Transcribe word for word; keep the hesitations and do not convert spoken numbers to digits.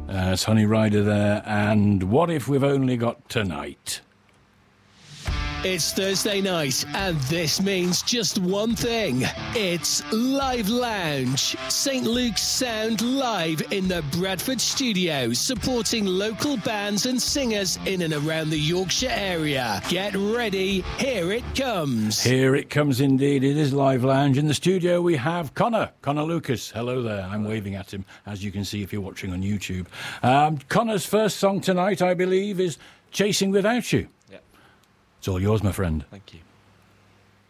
Uh, it's Honey Rider there, and What If We've Only Got Tonight? It's Thursday night, and this means just one thing. It's Live Lounge. Saint Luke's Sound live in the Bradford studio, supporting local bands and singers in and around the Yorkshire area. Get ready, here it comes. Here it comes indeed. It is Live Lounge. In the studio we have Connor, Connor Lucas. Hello there. I'm waving at him, as you can see if you're watching on YouTube. Um, Connor's first song tonight, I believe, is Chasing Without You. Yep. It's all yours, my friend. Thank you.